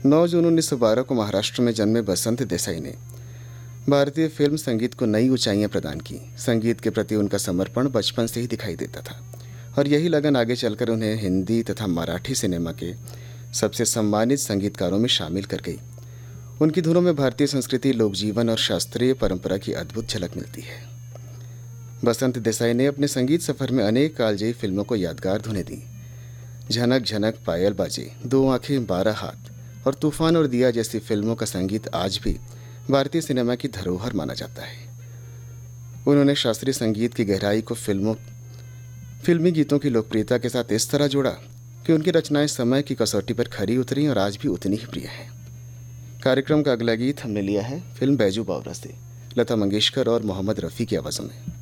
9 जून 1912 को महाराष्ट्र में जन्मे बसंत देसाई ने भारतीय फिल्म संगीत को नई ऊंचाइयां प्रदान की। संगीत के प्रति उनका समर्पण बचपन से ही दिखाई देता था और यही लगन आगे चलकर उन्हें हिंदी तथा मराठी सिनेमा के सबसे सम्मानित संगीतकारों में शामिल कर गई। उनकी धुनों में भारतीय संस्कृति, लोक जीवन और शास्त्रीय परंपरा की अद्भुत झलक मिलती है। बसंत देसाई ने अपने संगीत सफर में अनेक कालजयी फिल्मों को यादगार धुनें दी। झनक झनक पायल बाजे, दो आंखें 12 हाथ और तूफान और दिया जैसी फिल्मों का संगीत आज भी भारतीय सिनेमा की धरोहर माना जाता है। उन्होंने शास्त्रीय संगीत की गहराई को फिल्मी गीतों की लोकप्रियता के साथ इस तरह जोड़ा कि उनकी रचनाएं समय की कसौटी पर खरी उतरी और आज भी उतनी ही प्रिय हैं। कार्यक्रम का अगला गीत हमने लिया है फिल्म बैजू बावरा से, लता मंगेशकर और मोहम्मद रफ़ी की आवाज़ों में।